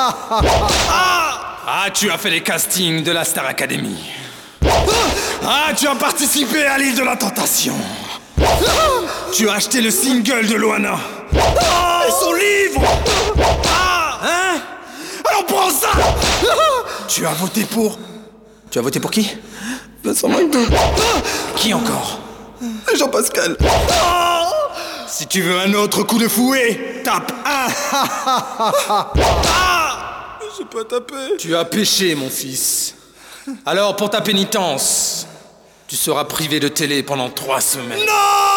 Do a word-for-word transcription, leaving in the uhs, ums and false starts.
Ah, tu as fait les castings de la Star Academy. Ah, tu as participé à l'île de la Tentation. Tu as acheté le single de Loana. Et son livre. Hein? Alors prends ça. Tu as voté pour... Tu as voté pour qui? Vincent McDo. Qui encore? Jean-Pascal. Si tu veux un autre coup de fouet, tape un. J'ai pas tapé. Tu as péché, mon fils. Alors, pour ta pénitence, tu seras privé de télé pendant trois semaines. Non!